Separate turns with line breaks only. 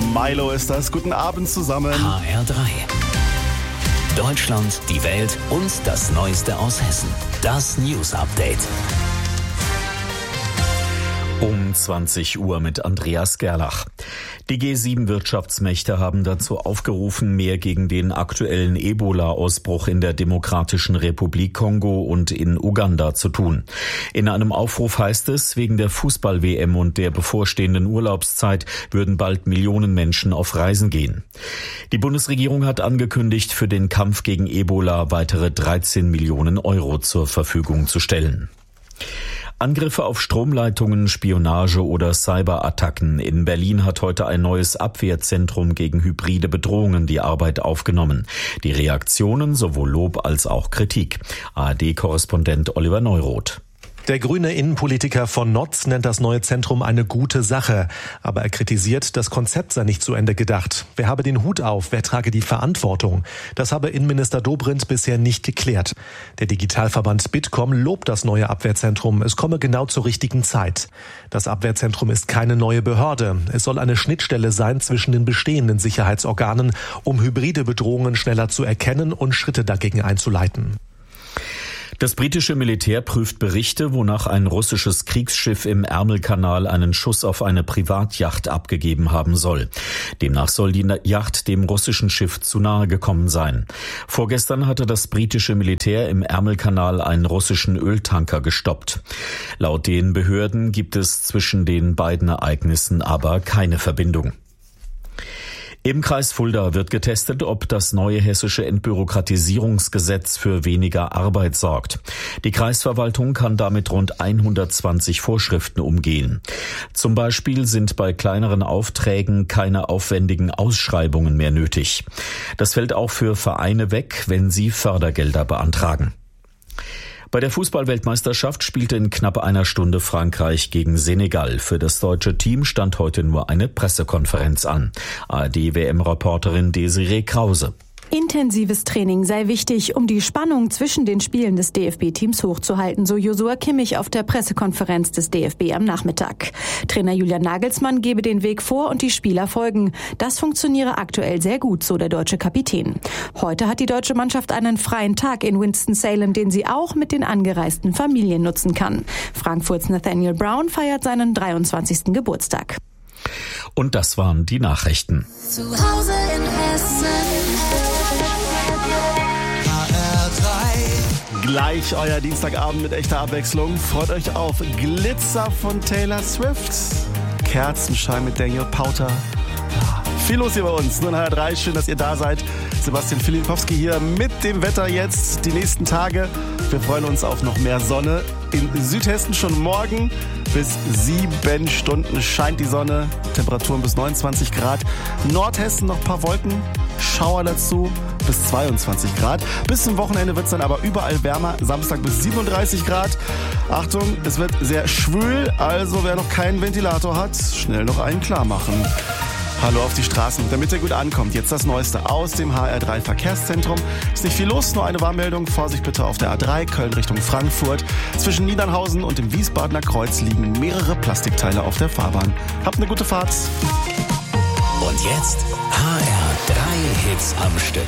Milo ist das. Guten Abend zusammen.
HR3. Deutschland, die Welt und das Neueste aus Hessen. Das News Update.
Um 20 Uhr mit Andreas Gerlach. Die G7-Wirtschaftsmächte haben dazu aufgerufen, mehr gegen den aktuellen Ebola-Ausbruch in der Demokratischen Republik Kongo und in Uganda zu tun. In einem Aufruf heißt es, wegen der Fußball-WM und der bevorstehenden Urlaubszeit würden bald Millionen Menschen auf Reisen gehen. Die Bundesregierung hat angekündigt, für den Kampf gegen Ebola weitere 13 Millionen Euro zur Verfügung zu stellen. Angriffe auf Stromleitungen, Spionage oder Cyberattacken. In Berlin hat heute ein neues Abwehrzentrum gegen hybride Bedrohungen die Arbeit aufgenommen. Die Reaktionen sowohl Lob als auch Kritik. ARD-Korrespondent Oliver Neuroth.
Der grüne Innenpolitiker von Notz nennt das neue Zentrum eine gute Sache. Aber er kritisiert, das Konzept sei nicht zu Ende gedacht. Wer habe den Hut auf, wer trage die Verantwortung? Das habe Innenminister Dobrindt bisher nicht geklärt. Der Digitalverband Bitkom lobt das neue Abwehrzentrum. Es komme genau zur richtigen Zeit. Das Abwehrzentrum ist keine neue Behörde. Es soll eine Schnittstelle sein zwischen den bestehenden Sicherheitsorganen, um hybride Bedrohungen schneller zu erkennen und Schritte dagegen einzuleiten.
Das britische Militär prüft Berichte, wonach ein russisches Kriegsschiff im Ärmelkanal einen Schuss auf eine Privatjacht abgegeben haben soll. Demnach soll die Yacht dem russischen Schiff zu nahe gekommen sein. Vorgestern hatte das britische Militär im Ärmelkanal einen russischen Öltanker gestoppt. Laut den Behörden gibt es zwischen den beiden Ereignissen aber keine Verbindung. Im Kreis Fulda wird getestet, ob das neue hessische Entbürokratisierungsgesetz für weniger Arbeit sorgt. Die Kreisverwaltung kann damit rund 120 Vorschriften umgehen. Zum Beispiel sind bei kleineren Aufträgen keine aufwendigen Ausschreibungen mehr nötig. Das fällt auch für Vereine weg, wenn sie Fördergelder beantragen. Bei der Fußball-Weltmeisterschaft spielte in knapp einer Stunde Frankreich gegen Senegal. Für das deutsche Team stand heute nur eine Pressekonferenz an. ARD-WM-Reporterin Desiree Krause.
Intensives Training sei wichtig, um die Spannung zwischen den Spielen des DFB-Teams hochzuhalten, so Josua Kimmich auf der Pressekonferenz des DFB am Nachmittag. Trainer Julian Nagelsmann gebe den Weg vor und die Spieler folgen. Das funktioniere aktuell sehr gut, so der deutsche Kapitän. Heute hat die deutsche Mannschaft einen freien Tag in Winston-Salem, den sie auch mit den angereisten Familien nutzen kann. Frankfurts Nathaniel Brown feiert seinen 23. Geburtstag.
Und das waren die Nachrichten.
Zu Hause in Hessen.
Gleich euer Dienstagabend mit echter Abwechslung. Freut euch auf Glitzer von Taylor Swift. Kerzenschein mit Daniel Powter. Viel los hier bei uns. Nur in HR3. Schön, dass ihr da seid. Sebastian Filikowski hier mit dem Wetter jetzt die nächsten Tage. Wir freuen uns auf noch mehr Sonne. In Südhessen schon morgen bis 7 Stunden scheint die Sonne. Temperaturen bis 29 Grad. Nordhessen noch ein paar Wolken. Schauer dazu bis 22 Grad. Bis zum Wochenende wird es dann aber überall wärmer. Samstag bis 37 Grad. Achtung, es wird sehr schwül. Also wer noch keinen Ventilator hat, schnell noch einen klar machen. Hallo auf die Straßen, damit ihr gut ankommt. Jetzt das Neueste aus dem HR3 Verkehrszentrum. Ist nicht viel los, nur eine Warnmeldung. Vorsicht bitte auf der A3, Köln Richtung Frankfurt. Zwischen Niedernhausen und dem Wiesbadener Kreuz liegen mehrere Plastikteile auf der Fahrbahn. Habt eine gute Fahrt.
Und jetzt HR3 Hits am Stück.